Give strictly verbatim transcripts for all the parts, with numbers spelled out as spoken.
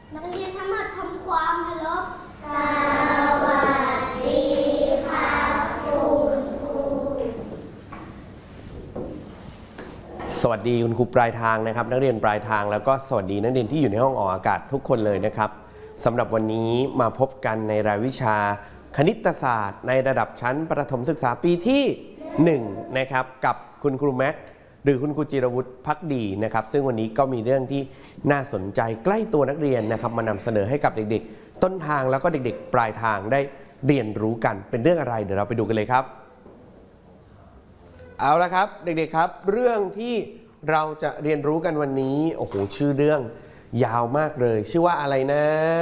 นักเรียนทั้งหมดทำความเคารพสวัสดีครับคุณครูสวัสดีคุณครูปลายทางนะครับนักเรียนปลายทางแล้วก็สวัสดีนักเรียนที่อยู่ในห้องออกอากาศทุกคนเลยนะครับสำหรับวันนี้มาพบกันในรายวิชาคณิตศาสตร์ในระดับชั้นประถมศึกษาปีที่หนึ่งนะครับกับคุณครูแม็กหรือคุณครูจิรวุฒิภักดีนะครับซึ่งวันนี้ก็มีเรื่องที่น่าสนใจใกล้ตัวนักเรียนนะครับมานำเสนอให้กับเด็กๆต้นทางแล้วก็เด็กๆปลายทางได้เรียนรู้กันเป็นเรื่องอะไรเดี๋ยวเราไปดูกันเลยครับเอาละครับเด็กๆครับเรื่องที่เราจะเรียนรู้กันวันนี้โอ้โหชื่อเรื่องยาวมากเลยชื่อว่าอะไรนะ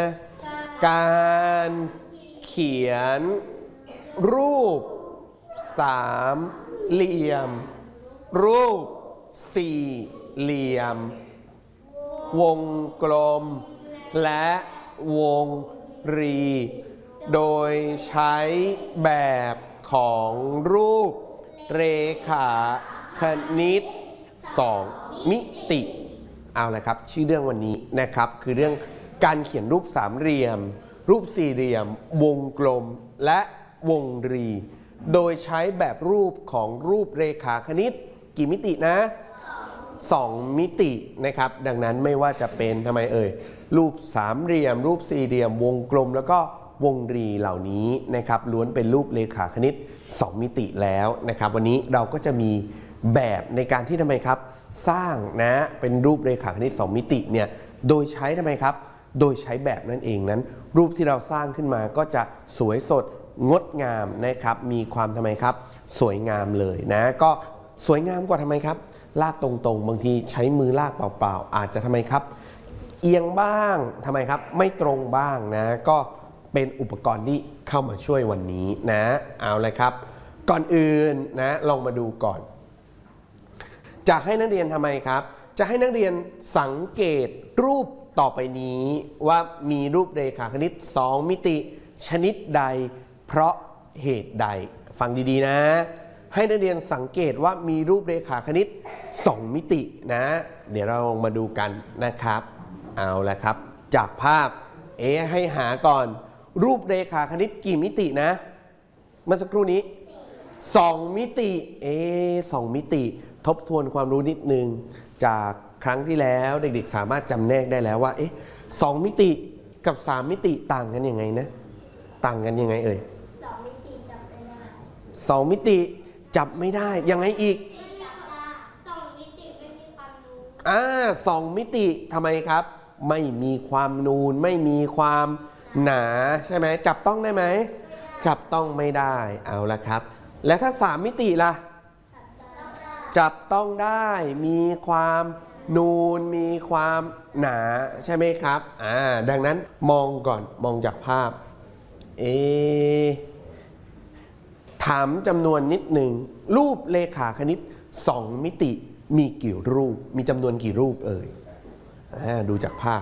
การเขียนรูปสามเหลี่ยมรูปสี่เหลี่ยมวงกลมและวงรีโดยใช้แบบของรูปเรขาคณิตสองมิติเอาละครับชื่อเรื่องวันนี้นะครับคือเรื่องการเขียนรูปสามเหลี่ยมรูปสี่เหลี่ยมวงกลมและวงรีโดยใช้แบบรูปของรูปเรขาคณิตกี่มิตินะสองมิตินะครับดังนั้นไม่ว่าจะเป็นทำไมเอ่ยรูปสามเหลี่ยมรูปสี่เหลี่ยมวงกลมแล้วก็วงรีเหล่านี้นะครับล้วนเป็นรูปเรขาคณิตสองมิติแล้วนะครับวันนี้เราก็จะมีแบบในการที่ทำไมครับสร้างนะเป็นรูปเรขาคณิตสองมิติเนี่ยโดยใช้ทำไมครับโดยใช้แบบนั่นเองนั้นรูปที่เราสร้างขึ้นมาก็จะสวยสดงดงามนะครับมีความทำไมครับสวยงามเลยนะก็สวยงามกว่าทำไมครับลากตรงๆบางทีใช้มือลากเปล่าๆอาจจะทำไมครับเอียงบ้างทำไมครับไม่ตรงบ้างนะก็เป็นอุปกรณ์ที่เข้ามาช่วยวันนี้นะเอาเลยครับก่อนอื่นนะลองมาดูก่อนจะให้นักเรียนทำไมครับจะให้นักเรียนสังเกตรูปต่อไปนี้ว่ามีรูปเรขาคณิตสองมิติชนิดใดเพราะเหตุใดฟังดีๆนะให้นักเรียนสังเกตว่ามีรูปเรขาคณิตสองมิตินะเดี๋ยวเรามาดูกันนะครับเอาละครับจากภาพเอ๊ให้หาก่อนรูปเรขาคณิตกี่มิตินะเมื่อสักครู่นี้สองมิติเอ๊สองมิติทบทวนความรู้นิดนึงจากครั้งที่แล้วเด็กๆสามารถจำแนกได้แล้วว่าเอ๊ะสองมิติกับสามมิติต่างกันยังไงนะต่างกันยังไงเอ่ยสองมิติจับไม่ได้สองมิติจับไม่ได้ยังไงอีกสองมิติไม่มีความนูนอ่าสองมิติทำไมครับไม่มีความนูนไม่มีความหนาใช่ไหมจับต้องได้ไหมจับต้องไม่ได้เอาละครับแล้วถ้าสามมิติล่ะจับต้องได้มีความนูนมีความหนาใช่ไหมครับอ่าดังนั้นมองก่อนมองจากภาพเอถามจำนวนนิดหนึ่งรูปเรขาคณิตสองมิติมีกี่รูปมีจำนวนกี่รูปเอ่ยดูจากภาพ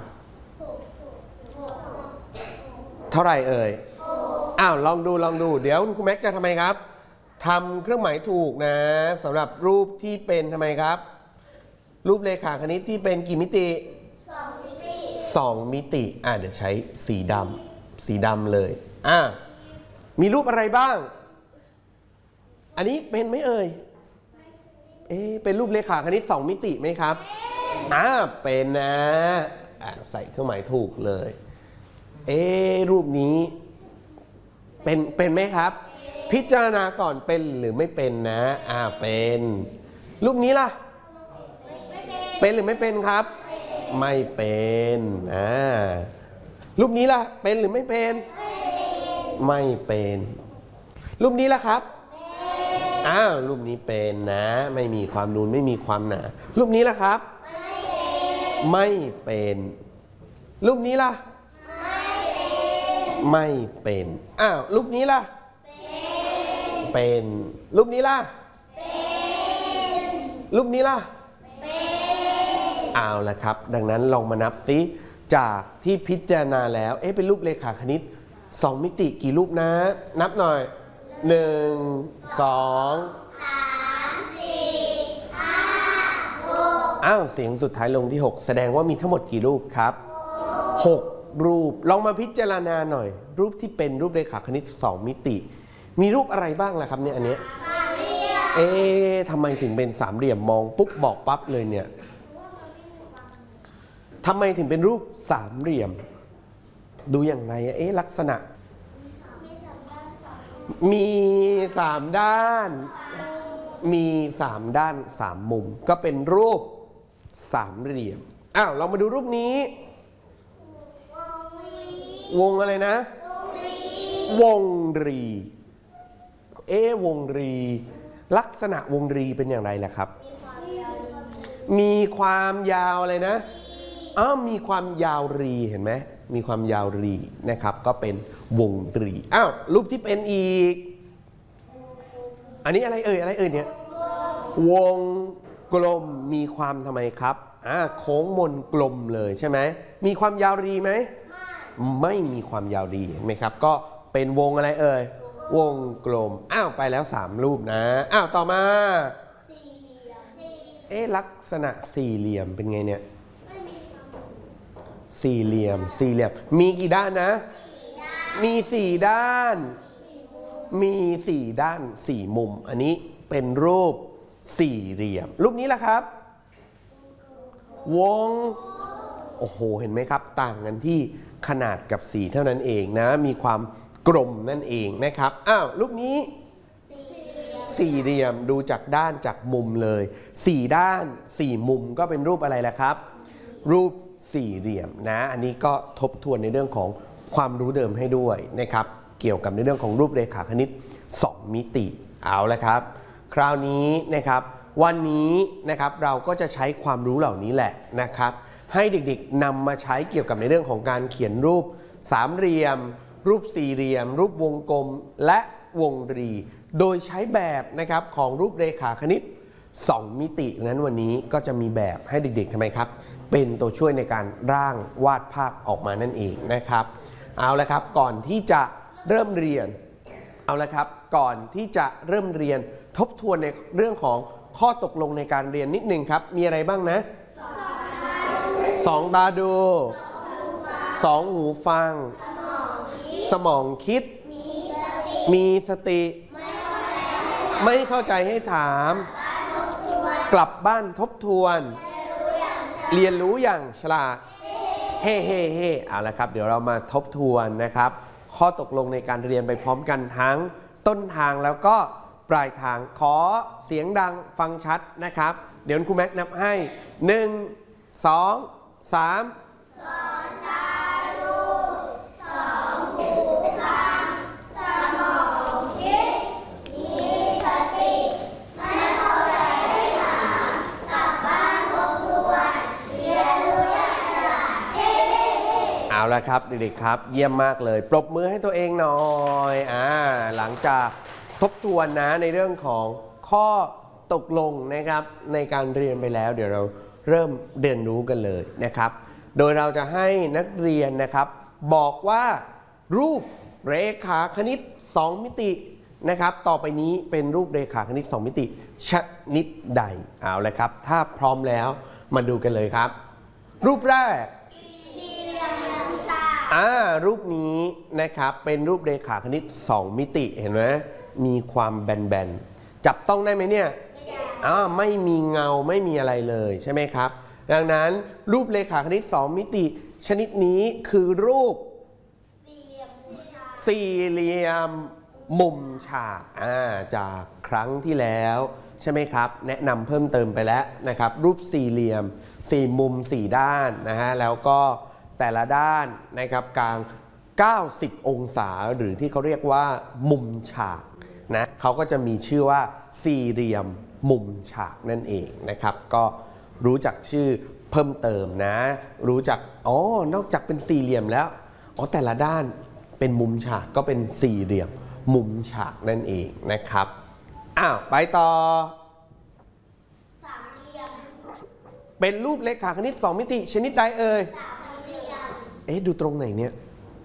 เท่าไหร่เอ่ยอ้าวลองดูลองดูเดี๋ยวคุณแม็กจะทำไมครับทำเครื่องหมายถูกนะสำหรับรูปที่เป็นทำไมครับรูปเรขาคณิตที่เป็นกี่มิติสองมิติสองมิติอ่ะเดี๋ยวใช้สีดำสีดำเลยอ่ะมีรูปอะไรบ้างอันนี้เป็นไหมเอ่ยเอ๊ะเป็นรูปเรขาคณิตสองมิติไหมครับอ่าเป็นนะอ่ะใส่เครื่องหมายถูกเลยเอ๊ะรูปนี้เป็นเป็นไหมครับพิจารณาก่อนเป็นหรือไม่เป็นนะอ่าเป็นรูปนี้ล่ะเป็นหรือไม่เป็นครับไม่เป็นอ่ารูปนี้ล่ะเป็นหรือไม่เป็นไม่เป็นรูปนี้ล่ะครับอ้าวรูปนี้เป็นนะไม่มีความนูนไม่มีความหนารูปนี้ล่ะครับไม่เป็นรูปนี้ล่ะไม่เป็นอ้าวรูปนี้ล่ะเป็นรูปนี้ล่ะเป็นรูปนี้ล่ะเป็นเอาละครับดังนั้นลองมานับซิจากที่พิจารณาแล้วเอ๊ะเป็นรูปเรขาคณิตสองมิติกี่รูปนะนับหน่อยหนึ่ง สอง สาม สี่ ห้า หกอ้าวเสียงสุดท้ายลงที่หกแสดงว่ามีทั้งหมดกี่รูปครับหกรูปลองมาพิจารณาหน่อยรูปที่เป็นรูปเรขาคณิตสองมิติมีรูปอะไรบ้างล่ะครับเนี่ยอันเนี้ยเอ๊ะทำไมถึงเป็นสามเหลี่ยมมองปุ๊บบอกปั๊บเลยเนี่ยทำไมถึงเป็นรูปสามเหลี่ยมดูอย่างไรเอ๊ะลักษณะมีสามด้านมีสามด้านสามมุมก็เป็นรูปสามเหลี่ยมอ้าวเรามาดูรูปนี้วงอะไรนะวงรีเอ๊ะวงรีลักษณะวงรีเป็นอย่างไรล่ะครับมีความยาวอะไรนะอ้าวมีความยาวรีเห็นไหมมีความยาวรีนะครับก็เป็นวงรีอ้าวรูปที่เป็นอีกอันนี้อะไรเอ่ยอะไรเอ่ยเนี่ยวงกลมมีความทำไมครับอ่าโค้งมนกลมเลยใช่ไหมมีความยาวรีไหมไม่มีความยาวรีเห็นไหมครับก็เป็นวงอะไรเอ่ยวงกลมอ้าวไปแล้วสามรูปนะอ้าวต่อมาเอ๊ะลักษณะสี่เหลี่ยมเป็นไงเนี่ยสี่เหลี่ยมสี่เหลี่ยมมีกี่ด้านนะมีสี่ด้านมีสี่ด้านสี่มุมอันนี้เป็นรูปสี่เหลี่ยมรูปนี้ล่ะครับวงโอ้โหเห็นไหมครับต่างกันที่ขนาดกับสีเท่านั้นเองนะมีความกลมนั่นเองนะครับอ้าวรูปนี้สี่เหลี่ยมดูจากด้านจากมุมเลยสี่ด้านสี่มุมก็เป็นรูปอะไรล่ะครับรูปสี่เหลี่ยมนะอันนี้ก็ทบทวนในเรื่องของความรู้เดิมให้ด้วยนะครับเกี่ยวกับในเรื่องของรูปเรขาคณิตสองมิติเอาละครับคราวนี้นะครับวันนี้นะครับเราก็จะใช้ความรู้เหล่านี้แหละนะครับให้เด็กๆนำมาใช้เกี่ยวกับในเรื่องของการเขียนรูปสามเหลี่ยมรูปสี่เหลี่ยมรูปวงกลมและวงรีโดยใช้แบบนะครับของรูปเรขาคณิตสองมิตินั้นวันนี้ก็จะมีแบบให้เด็กๆทำไมครับเป็นตัวช่วยในการร่างวาดภาพออกมานั่นเองนะครับเอาละครับก่อนที่จะเริ่มเรียนเอาละครับก่อนที่จะเริ่มเรียนทบทวนในเรื่องของข้อตกลงในการเรียนนิดนึงครับมีอะไรบ้างนะสองตาดูสองหูฟังสมองคิดมีสติไม่เข้าใจให้ถามกลับบ้านทบทวนเรียนรู้อย่างฉลาดเฮ่เฮ่เฮ่เอาละครับเดี๋ยวเรามาทบทวนนะครับข้อตกลงในการเรียนไปพร้อมกันทั้งต้นทางแล้วก็ปลายทางขอเสียงดังฟังชัดนะครับเดี๋ยวครูแม็กนับให้หนึ่ง สอง สามเอาละครับเด็กๆครับเยี่ยมมากเลยปรบมือให้ตัวเองหน่อยอ่าหลังจากทบทวนนะในเรื่องของข้อตกลงนะครับในการเรียนไปแล้วเดี๋ยวเราเริ่มเรียนรู้กันเลยนะครับโดยเราจะให้นักเรียนนะครับบอกว่ารูปเรขาคณิตสองมิตินะครับต่อไปนี้เป็นรูปเรขาคณิตสองมิติชนิดใดเอาละครับถ้าพร้อมแล้วมาดูกันเลยครับรูปแรกอ่ารูปนี้นะครับเป็นรูปเรขาคณิตสองมิติเห็นไหมมีความแบนๆจับต้องได้ไหมเนี่ยอ่าไม่มีเงาไม่มีอะไรเลยใช่ไหมครับดังนั้นรูปเรขาคณิตสองมิติชนิดนี้คือรูปสี่เหลี่ยมมุมฉากอ่าจากครั้งที่แล้วใช่ไหมครับแนะนำเพิ่มเติมไปแล้วนะครับรูปสี่เหลี่ยมสี่มุมสี่ด้านนะฮะแล้วก็แต่ละด้านนะครับกลางเก้าสิบองศาหรือที่เขาเรียกว่ามุมฉากนะเขาก็จะมีชื่อว่าสี่เหลี่ยมมุมฉากนั่นเองนะครับก็รู้จักชื่อเพิ่มเติมนะรู้จักอ๋อนอกจากเป็นสี่เหลี่ยมแล้วอ๋อแต่ละด้านเป็นมุมฉากก็เป็นสี่เหลี่ยมมุมฉากนั่นเองนะครับอ้าวไปต่อสามเหลี่ยมเป็นรูปเรขาคณิตสองมิติชนิดใดเอ่ยเอ๊ะดูตรงไหนเนี่ย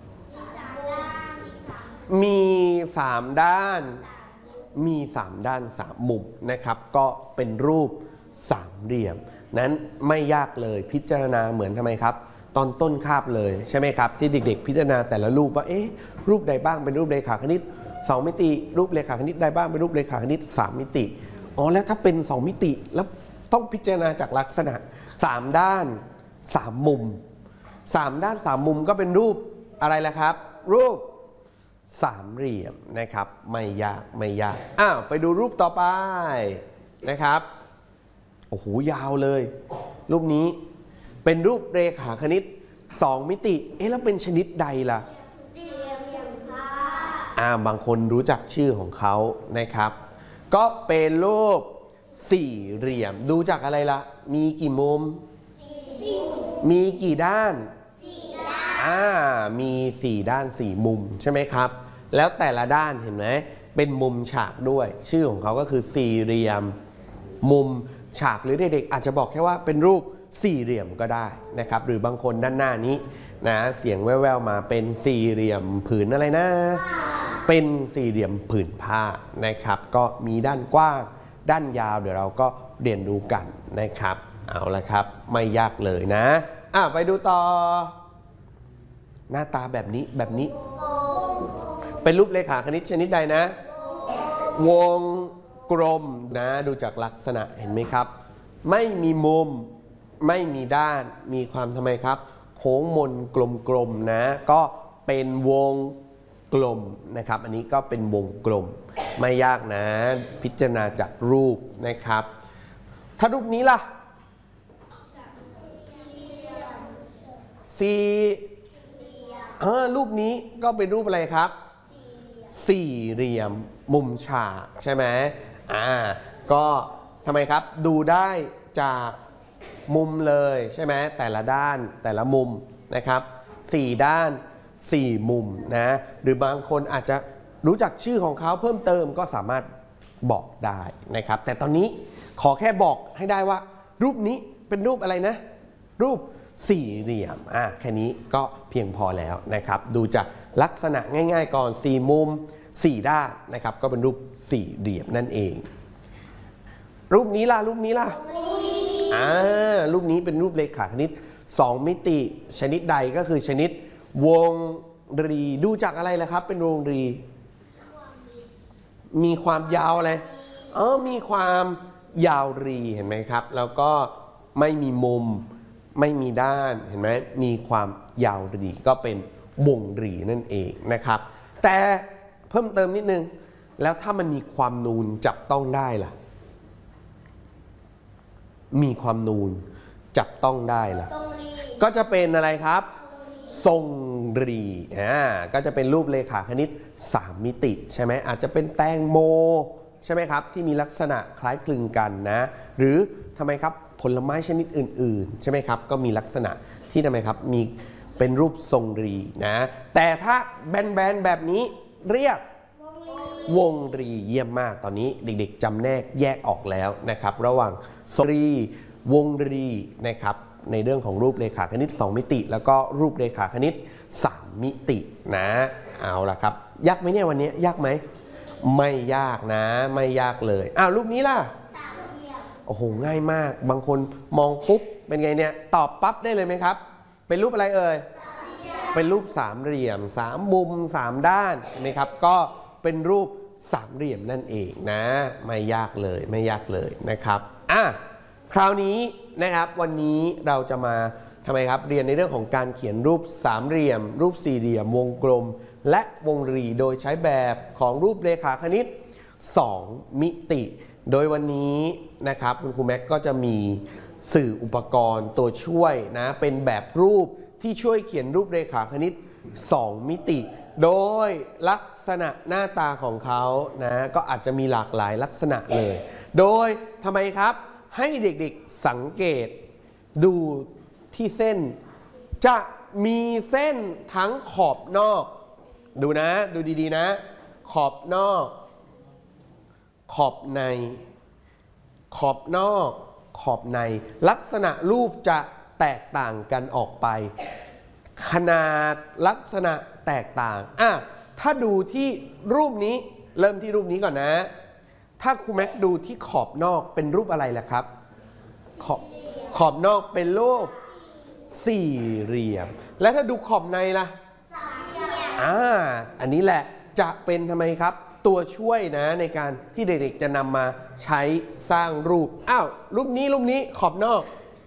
มีสามด้านมีสามด้านสามมุมนะครับก็เป็นรูปสามเหลี่ยมนั้นไม่ยากเลยพิจารณาเหมือนทำไมครับตอนต้นคาบเลยใช่ไหมครับที่เด็กๆพิจารณาแต่ละรูปว่าเอ๊ะรูปใดบ้างเป็นรูปเรขาคณิตสองมิติรูปเรขาคณิตใดบ้างเป็นรูปเรขาคณิตสามมิติอ๋อแล้วถ้าเป็นสองมิติแล้วต้องพิจารณาจากลักษณะสามด้านสามมุมสามด้านสามมุมก็เป็นรูปอะไรล่ะครับรูปสามเหลี่ยมนะครับไม่ยากไม่ยากอ้าวไปดูรูปต่อไปนะครับโอ้โหยาวเลยรูปนี้เป็นรูปเรขาคณิตสองมิติเอ๊ะแล้วเป็นชนิดใดล่ะสี่เหลี่ยมผ้าอ่าบางคนรู้จักชื่อของเขานะครับก็เป็นรูปสี่เหลี่ยมดูจากอะไรล่ะมีกี่มุมมีกี่ด้านอ่ามีสี่ด้านสี่มุมใช่ไหมครับแล้วแต่ละด้านเห็นไหมเป็นมุมฉากด้วยชื่อของเขาก็คือสี่เหลี่ยมมุมฉากหรือเด็กๆอาจจะบอกแค่ว่าเป็นรูปสี่เหลี่ยมก็ได้นะครับหรือบางคนด้านหน้านี้นะเสียงแว่วๆมาเป็นสี่เหลี่ยมผืนอะไรนะเป็นสี่เหลี่ยมผืนผ้านะครับก็มีด้านกว้างด้านยาวเดี๋ยวเราก็เรียนรู้กันนะครับเอาละครับไม่ยากเลยนะอ่ะไปดูต่อหน้าตาแบบนี้แบบนี้เป็นรูปเรขาคณิตชนิดใดนะวงกลมนะดูจากลักษณะเห็นไหมครับไม่มีมุมไม่มีด้านมีความทำไมครับโค้งมนกลมๆนะก็เป็นวงกลมนะครับอันนี้ก็เป็นวงกลมไม่ยากนะพิจารณาจากรูปนะครับถ้ารูปนี้ล่ะสี่เออรูปนี้ก็เป็นรูปอะไรครับสี่เหลี่ยมมุมฉากใช่ไหมอ่าก็ทำไมครับดูได้จากมุมเลยใช่ไหมแต่ละด้านแต่ละมุมนะครับสี่ด้านสี่มุมนะหรือบางคนอาจจะรู้จักชื่อของเขาเพิ่มเติมก็สามารถบอกได้นะครับแต่ตอนนี้ขอแค่บอกให้ได้ว่ารูปนี้เป็นรูปอะไรนะรูปสี่เหลี่ยมอ่ะแค่นี้ก็เพียงพอแล้วนะครับดูจากลักษณะง่ายๆก่อนสี่มุมสี่ด้านนะครับก็เป็นรูปสี่เหลี่ยมนั่นเองรูปนี้ล่ะรูปนี้ล่ะอ่ารูปนี้เป็นรูปเรขาคณิตสองมิติชนิดใดก็คือชนิดวงรีดูจากอะไรล่ะครับเป็นวงรีมีความยาวอะไรเออมีความยาวรีเห็นไหมครับแล้วก็ไม่มีมุมไม่มีด้านเห็นไหมมีความยาวรีก็เป็นวงรีนั่นเองนะครับแต่เพิ่มเติมนิดนึงแล้วถ้ามันมีความนูนจับต้องได้ล่ะมีความนูนจับต้องได้ล่ะก็จะเป็นอะไรครับทรงรีอ่าก็จะเป็นรูปเรขาคณิตสามมิติใช่ไหมอาจจะเป็นแตงโมใช่ไหมครับที่มีลักษณะคล้ายคลึงกันนะหรือทำไมครับผลไม้ชนิดอื่นๆใช่ไหมครับก็มีลักษณะที่ทำไมครับมีเป็นรูปทรงรีนะแต่ถ้าแบนๆแบบนี้เรียกวงรีเยี่ยมมากตอนนี้เด็กๆจำแนกแยกออกแล้วนะครับระหว่างทรงรีวงรีนะครับในเรื่องของรูปเรขาคณิตสองมิติแล้วก็รูปเรขาคณิตสามมิตินะเอาล่ะครับยากไหมเนี่ยวันนี้ยากไหมไม่ยากนะไม่ยากเลยอ้าวรูปนี้ล่ะโอ้โหง่ายมากบางคนมองปุ๊บเป็นไงเนี่ยตอบปั๊บได้เลยไหมครับเป็นรูปอะไรเอ่ยเป็นรูปสามเหลี่ยมสามมุมสามด้านเห็นไหมครับก็เป็นรูปสามเหลี่ยมนั่นเองนะไม่ยากเลยไม่ยากเลยนะครับอ่ะคราวนี้นะครับวันนี้เราจะมาทำไมครับเรียนในเรื่องของการเขียนรูปสามเหลี่ยมรูปสี่เหลี่ยมวงกลมและวงรีโดยใช้แบบของรูปเรขาคณิตสองมิติโดยวันนี้นะครับคุณครูแม็กก็จะมีสื่ออุปกรณ์ตัวช่วยนะเป็นแบบรูปที่ช่วยเขียนรูปเรขาคณิตสองมิติโดยลักษณะหน้าตาของเขานะก็อาจจะมีหลากหลายลักษณะเลยโดยทำไมครับให้เด็กๆสังเกตดูที่เส้นจะมีเส้นทั้งขอบนอกดูนะดูดีๆนะขอบนอกขอบในขอบนอกขอบในลักษณะรูปจะแตกต่างกันออกไปขนาดลักษณะแตกต่างอ่ะถ้าดูที่รูปนี้เริ่มที่รูปนี้ก่อนนะถ้าครูแม็กดูที่ขอบนอกเป็นรูปอะไรล่ะครับขอบขอบนอกเป็นรูปสี่เหลี่ยมและถ้าดูขอบในล่ะอ่าอันนี้แหละจะเป็นทำไมครับตัวช่วยนะในการที่เด็กๆจะนำมาใช้สร้างรูปอ้าวรูปนี้รูปนี้ขอบนอก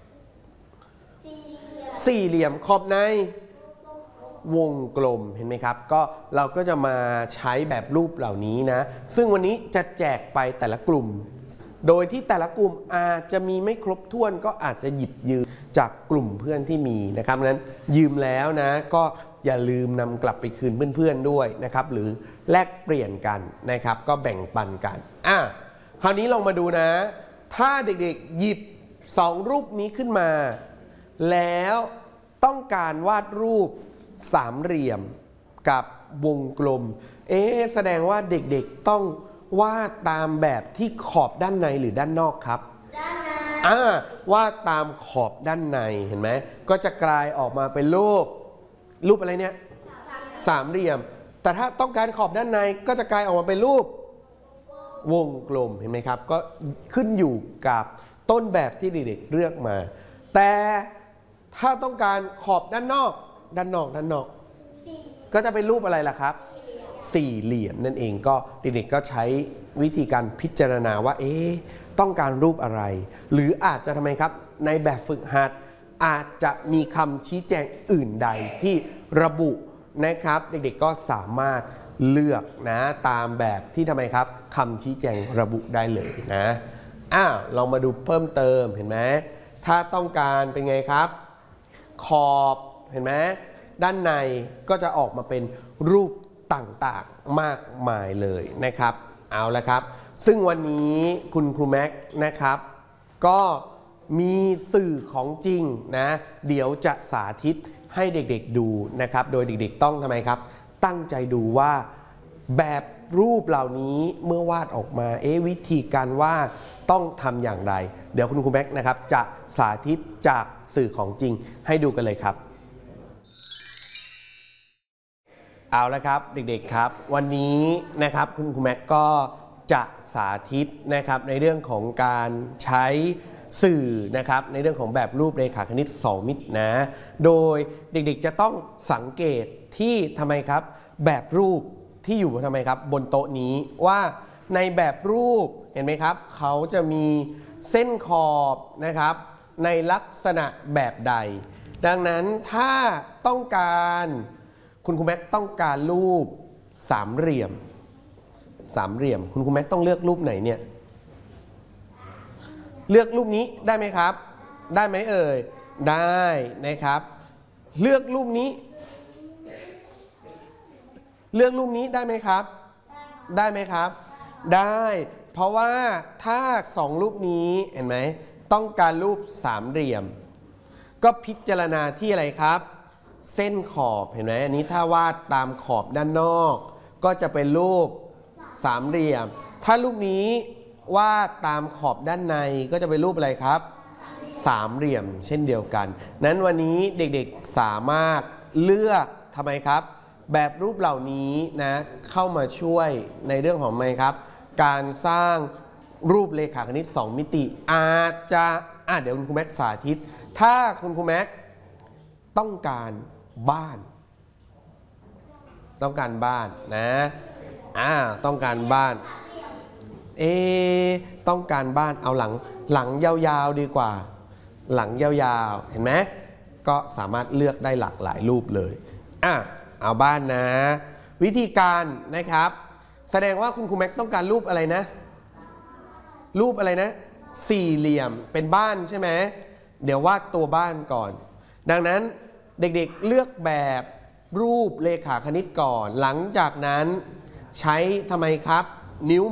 สี่เหลี่ยมขอบในวงกลมเห็นไหมครับก็เราก็จะมาใช้แบบรูปเหล่านี้นะซึ่งวันนี้จะแจกไปแต่ละกลุ่มโดยที่แต่ละกลุ่มอาจจะมีไม่ครบถ้วนก็อาจจะหยิบยืมจากกลุ่มเพื่อนที่มีนะครับนั้นยืมแล้วนะก็อย่าลืมนำกลับไปคืนเพื่อนๆด้วยนะครับหรือแลกเปลี่ยนกันนะครับก็แบ่งปันกันอ่ะคราวนี้ลองมาดูนะถ้าเด็กๆหยิบสองรูปนี้ขึ้นมาแล้วต้องการวาดรูปสามเหลี่ยมกับวงกลมเอ๊ะแสดงว่าเด็กๆต้องวาดตามแบบที่ขอบด้านในหรือด้านนอกครับด้านในอ่าวาดตามขอบด้านในเห็นไหมก็จะกลายออกมาเป็นรูปรูปอะไรเนี่ยสามเหลี่ยมแต่ถ้าต้องการขอบด้านในก็จะกลายออกมาเป็นรูปวงกลมเห็นไหมครับก็ขึ้นอยู่กับต้นแบบที่เด็กๆเลือกมาแต่ถ้าต้องการขอบด้านนอกด้านนอกด้านนอกก็จะเป็นรูปอะไรล่ะครับสี่เหลี่ยมนั่นเองก็เด็กๆก็ใช้วิธีการพิจารณาว่าเอ๊ะต้องการรูปอะไรหรืออาจจะทำไมครับในแบบฝึกหัดอาจจะมีคำชี้แจงอื่นใดที่ระบุนะครับเด็กๆก็สามารถเลือกนะตามแบบที่ทำไมครับคำชี้แจงระบุได้เลยนะอ้าวลองมาดูเพิ่มเติมเห็นไหมถ้าต้องการเป็นไงครับขอบเห็นไหมด้านในก็จะออกมาเป็นรูปต่างๆมากมายเลยนะครับเอาละครับซึ่งวันนี้คุณครูแม็กนะครับก็มีสื่อของจริงนะเดี๋ยวจะสาธิตให้เด็กๆดูนะครับโดยเด็กๆต้องทำไมครับตั้งใจดูว่าแบบรูปเหล่านี้เมื่อวาดออกมาเอ๊ะวิธีการวาดต้องทำอย่างไรเดี๋ยวคุณครูแม็กนะครับจะสาธิตจากสื่อของจริงให้ดูกันเลยครับเอาละครับเด็กๆครับวันนี้นะครับคุณครูแม็กก็จะสาธิตนะครับในเรื่องของการใช้สื่อนะครับในเรื่องของแบบรูปเรขาคณิตสองมิตินะโดยเด็กๆจะต้องสังเกตที่ทำไมครับแบบรูปที่อยู่ทำไมครับบนโต๊ะนี้ว่าในแบบรูปเห็นไหมครับเขาจะมีเส้นขอบนะครับในลักษณะแบบใดดังนั้นถ้าต้องการคุณครูแม็กต้องการรูปสามเหลี่ยมสามเหลี่ยมคุณครูแม็กต้องเลือกรูปไหนเนี่ยเลือกรูปนี้ได้ไหมครับได้ไหมเอ่ยได้นะครับเลือกรูปนี้เลือกรูปนี้ได้ไหมครับได้ไหมครับได้เพราะว่าถ้าสองรูปนี้เห็นไหมต้องการรูปสามเหลี่ยมก็พิจารณาที่อะไรครับเส้นขอบเห็นไหมอันนี้ถ้าวาดตามขอบด้านนอกก็จะเป็นรูปสามเหลี่ยมถ้ารูปนี้วาดตามขอบด้านในก็จะเป็นรูปอะไรครับสามเหลี่ยมเช่นเดียวกันนั้นวันนี้เด็กๆสามารถเลือกทำไมครับแบบรูปเหล่านี้นะเข้ามาช่วยในเรื่องของอะไรครับการสร้างรูปเรขาคณิตสองมิติอาจจะอ่ะเดี๋ยวคุณครูแม็กสาธิตถ้าคุณครูแม็กต้องการบ้านต้องการบ้านนะอ่าต้องการบ้านเอต้องการบ้านเอาหลังหลังยาวๆดีกว่าหลังยาวๆเห็นไหมก็สามารถเลือกได้หลากหลายรูปเลยอ่ะเอาบ้านนะวิธีการนะครับแสดงว่าคุณครูแม็กต้องการรูปอะไรนะรูปอะไรนะสี่เหลี่ยมเป็นบ้านใช่ไหมเดี๋ยววาดตัวบ้านก่อนดังนั้นเด็กๆเลือกแบบรูปเรขาคณิตก่อนหลังจากนั้นใช้ทำไมครับนิ้ว